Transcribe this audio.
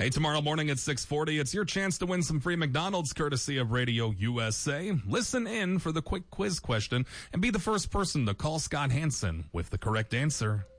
Hey, tomorrow morning at 6:40, it's your chance to win some free McDonald's courtesy of Radio USA. Listen in for the quick quiz question and be the first person to call Scott Hansen with the correct answer.